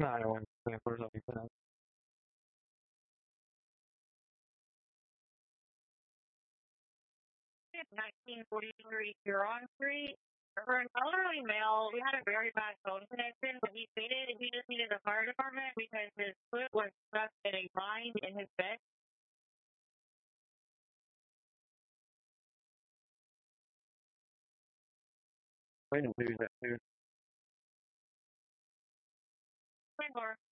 901 24 75. 1943 Huron Street. For an elderly male, we had a very bad phone connection, but he stated he just needed the fire department because his foot was stuck in a bind in his bed. Wait and do that too. 24.